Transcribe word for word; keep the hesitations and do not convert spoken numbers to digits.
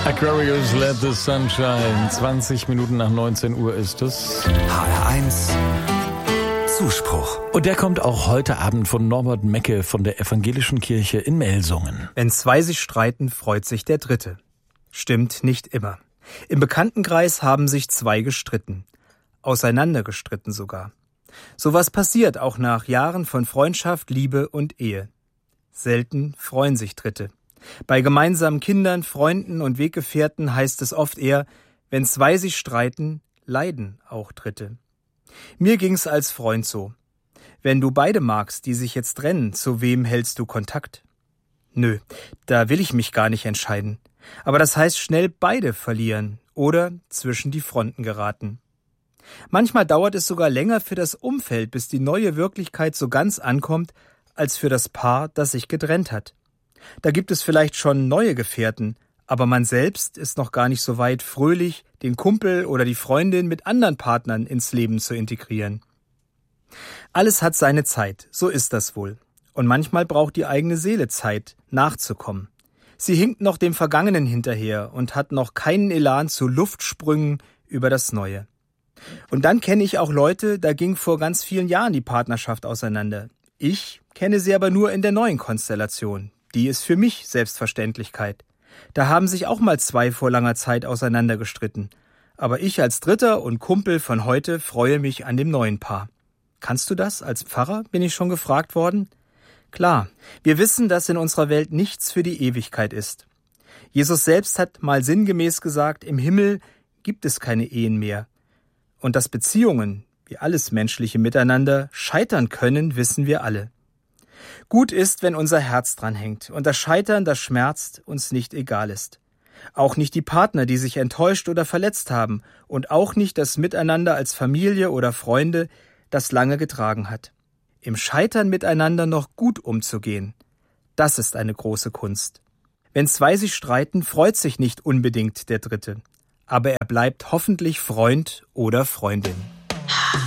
Aquarius, Let the Sun Shine. zwanzig Minuten nach neunzehn Uhr ist es. H R eins Zuspruch. Und der kommt auch heute Abend von Norbert Mecke von der Evangelischen Kirche in Melsungen. Wenn zwei sich streiten, freut sich der Dritte. Stimmt nicht immer. Im Bekanntenkreis haben sich zwei gestritten. Auseinandergestritten sogar. Sowas passiert auch nach Jahren von Freundschaft, Liebe und Ehe. Selten freuen sich Dritte. Bei gemeinsamen Kindern, Freunden und Weggefährten heißt es oft eher, wenn zwei sich streiten, leiden auch Dritte. Mir ging's als Freund so. Wenn du beide magst, die sich jetzt trennen, zu wem hältst du Kontakt? Nö, da will ich mich gar nicht entscheiden. Aber das heißt schnell beide verlieren oder zwischen die Fronten geraten. Manchmal dauert es sogar länger für das Umfeld, bis die neue Wirklichkeit so ganz ankommt, als für das Paar, das sich getrennt hat. Da gibt es vielleicht schon neue Gefährten, aber man selbst ist noch gar nicht so weit, fröhlich den Kumpel oder die Freundin mit anderen Partnern ins Leben zu integrieren. Alles hat seine Zeit, so ist das wohl. Und manchmal braucht die eigene Seele Zeit, nachzukommen. Sie hinkt noch dem Vergangenen hinterher und hat noch keinen Elan zu Luftsprüngen über das Neue. Und dann kenne ich auch Leute, da ging vor ganz vielen Jahren die Partnerschaft auseinander. Ich kenne sie aber nur in der neuen Konstellation. Die ist für mich Selbstverständlichkeit. Da haben sich auch mal zwei vor langer Zeit auseinandergestritten. Aber ich als Dritter und Kumpel von heute freue mich an dem neuen Paar. Kannst du das als Pfarrer, bin ich schon gefragt worden? Klar, wir wissen, dass in unserer Welt nichts für die Ewigkeit ist. Jesus selbst hat mal sinngemäß gesagt, im Himmel gibt es keine Ehen mehr. Und dass Beziehungen, wie alles menschliche Miteinander, scheitern können, wissen wir alle. Gut ist, wenn unser Herz dran hängt und das Scheitern, das schmerzt, uns nicht egal ist. Auch nicht die Partner, die sich enttäuscht oder verletzt haben und auch nicht das Miteinander als Familie oder Freunde, das lange getragen hat. Im Scheitern miteinander noch gut umzugehen, das ist eine große Kunst. Wenn zwei sich streiten, freut sich nicht unbedingt der Dritte, aber er bleibt hoffentlich Freund oder Freundin.